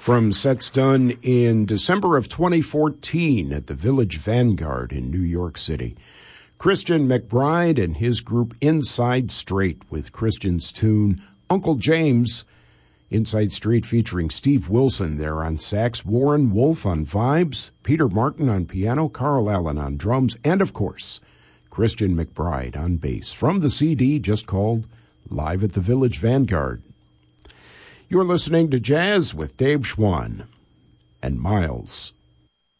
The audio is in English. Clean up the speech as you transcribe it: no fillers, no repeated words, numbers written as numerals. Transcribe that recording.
From sets done in December of 2014 at the Village Vanguard in New York City. Christian McBride and his group Inside Straight with Christian's tune Uncle James. Inside Straight featuring Steve Wilson there on sax, Warren Wolf on vibes, Peter Martin on piano, Carl Allen on drums, and of course, Christian McBride on bass from the CD just called Live at the Village Vanguard. You're listening to Jazz with Dave Schwann and Miles.